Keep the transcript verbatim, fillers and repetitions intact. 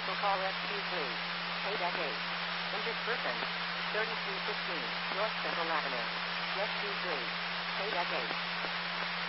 Cancel call S Q three. Pay deck eight. Injured person. thirty-three fifteen North Central Avenue. S Q three. Pay deck eight.